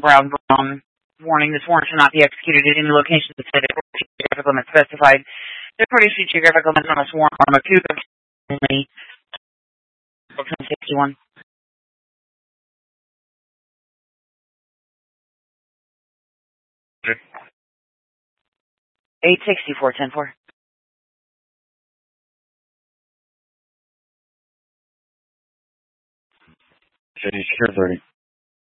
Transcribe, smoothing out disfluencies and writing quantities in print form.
Brown. Warning, this warrant shall not be executed at any location specific or geographic limit specified. The produce geographic limits on this warrant are Macuga, only 1061. 864-10-4. City Secure 30.